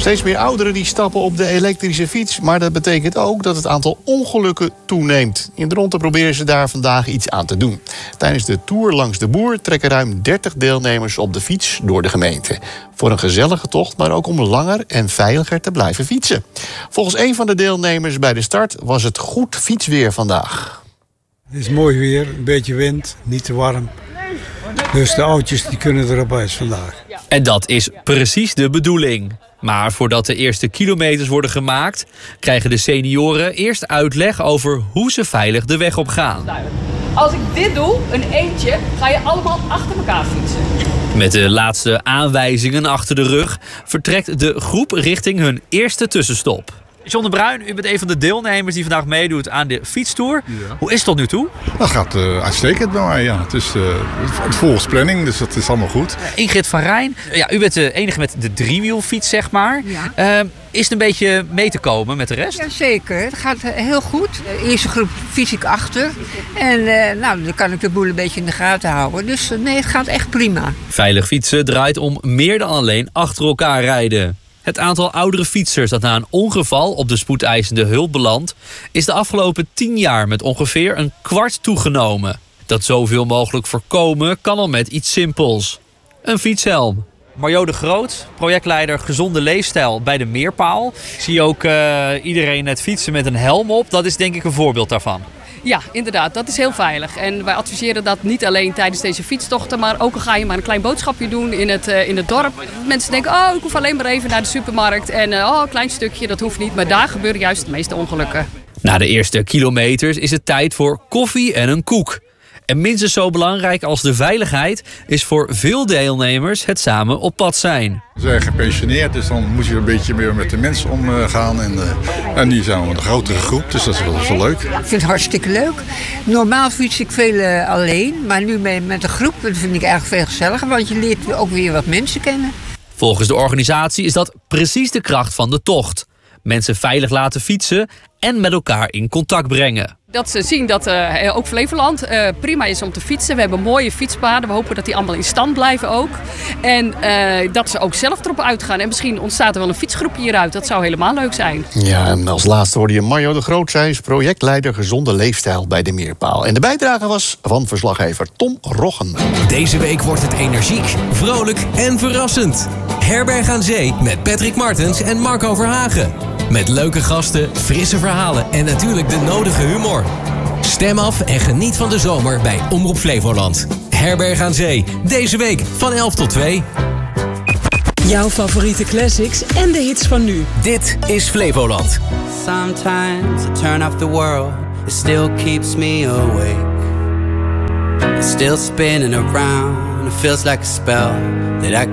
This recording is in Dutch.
Steeds meer ouderen die stappen op de elektrische fiets. Maar dat betekent ook dat het aantal ongelukken toeneemt. In Dronten proberen ze daar vandaag iets aan te doen. Tijdens de Tour Langs de Boer trekken ruim 30 deelnemers op de fiets door de gemeente. Voor een gezellige tocht, maar ook om langer en veiliger te blijven fietsen. Volgens een van de deelnemers bij de start was het goed fietsweer vandaag. Het is mooi weer, een beetje wind, niet te warm. Dus de oudjes die kunnen erop uit vandaag. En dat is precies de bedoeling. Maar voordat de eerste kilometers worden gemaakt, krijgen de senioren eerst uitleg over hoe ze veilig de weg op gaan. Als ik dit doe, een eentje, ga je allemaal achter elkaar fietsen. Met de laatste aanwijzingen achter de rug vertrekt de groep richting hun eerste tussenstop. John de Bruin, u bent een van de deelnemers die vandaag meedoet aan de fietstoer. Ja. Hoe is het tot nu toe? Dat gaat uitstekend bij mij, ja. Het is volgens planning, dus dat is allemaal goed. Ingrid van Rijn, ja, u bent de enige met de driewielfiets, zeg maar. Ja. Is het een beetje mee te komen met de rest? Ja, zeker. Het gaat heel goed. De eerste groep fiets ik achter. En dan kan ik de boel een beetje in de gaten houden. Dus nee, het gaat echt prima. Veilig fietsen draait om meer dan alleen achter elkaar rijden. Het aantal oudere fietsers dat na een ongeval op de spoedeisende hulp belandt, is de afgelopen 10 jaar met ongeveer een kwart toegenomen. Dat zoveel mogelijk voorkomen kan al met iets simpels. Een fietshelm. Marjo de Groot, projectleider Gezonde Leefstijl bij de Meerpaal. Ik zie ook iedereen het fietsen met een helm op. Dat is denk ik een voorbeeld daarvan. Ja, inderdaad, dat is heel veilig. En wij adviseren dat niet alleen tijdens deze fietstochten, maar ook al ga je maar een klein boodschapje doen in het dorp. Mensen denken, ik hoef alleen maar even naar de supermarkt en een klein stukje, dat hoeft niet. Maar daar gebeuren juist de meeste ongelukken. Na de eerste kilometers is het tijd voor koffie en een koek. En minstens zo belangrijk als de veiligheid is voor veel deelnemers het samen op pad zijn. We zijn gepensioneerd, dus dan moet je een beetje meer met de mensen omgaan. En die zijn een grotere groep, dus dat is wel leuk. Ik vind het hartstikke leuk. Normaal fiets ik veel alleen, maar nu met een groep dat vind ik eigenlijk veel gezelliger. Want je leert ook weer wat mensen kennen. Volgens de organisatie is dat precies de kracht van de tocht. Mensen veilig laten fietsen en met elkaar in contact brengen. Dat ze zien dat ook Flevoland prima is om te fietsen. We hebben mooie fietspaden. We hopen dat die allemaal in stand blijven ook. En dat ze ook zelf erop uitgaan. En misschien ontstaat er wel een fietsgroepje hieruit. Dat zou helemaal leuk zijn. Ja, en als laatste hoorde je Marjo de Groot. Zij is projectleider Gezonde Leefstijl bij de Meerpaal. En de bijdrage was van verslaggever Tom Roggen. Deze week wordt het energiek, vrolijk en verrassend. Herberg aan Zee met Patrick Martens en Marco Verhagen. Met leuke gasten, frisse verhalen en natuurlijk de nodige humor. Stem af en geniet van de zomer bij Omroep Flevoland. Herberg aan Zee, deze week van 11 tot 2. Jouw favoriete classics en de hits van nu. Dit is Flevoland. Sometimes I turn off the world, it still keeps me awake. It's still spinning around, it feels like a spell that I